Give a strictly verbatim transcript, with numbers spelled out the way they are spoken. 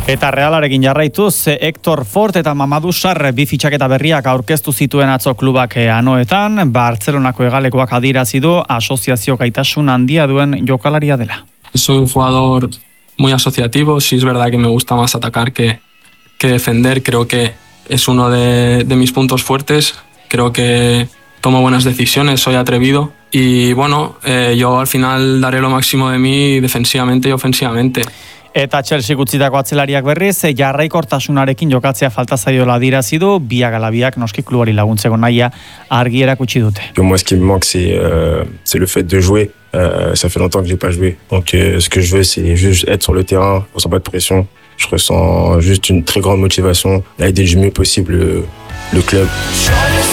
Eta Realarekin jarraituz, Hector Ford eta Mamadou Sarr bi fitxaketa berriak aurkeztu zituen atzo klubak anoetan, Bartzelonako hegalekoak adierazi du asoziazio gaitasun handia duen jokalaria dela. Soy un jugador muy asociativo, sí es verdad que me gusta más atacar que, que defender, creo que es uno de, de mis puntos fuertes, creo que tomo buenas decisiones, soy atrevido y bueno, eh, yo al final daré lo máximo de mí defensivamente y ofensivamente. Eta Chelsea utzitako atzelariak berriz, jarraikortasunarekin jokatzea falta zaiola adierazi du, biak ala biak noski klubari laguntzeko nahia argi erakutsi dute. Moi, ce qui me manque, c'est, euh, c'est le fait de jouer. Euh, ça fait longtemps que j'ai pas joué. Donc, euh, ce que je veux, c'est juste être sur le terrain. Je ressens pas de pression. Je ressens juste une très grande motivation à aider le mieux possible le, le club.